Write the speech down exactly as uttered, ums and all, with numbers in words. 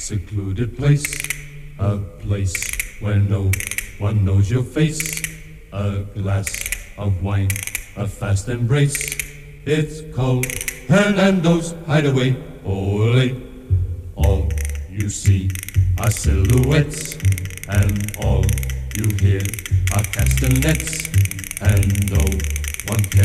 Secluded place, a place where no one knows your face. A glass of wine, a fast embrace. It's called Hernando's Hideaway. Ole, all you see are silhouettes, and all you hear are castanets, and no one cares.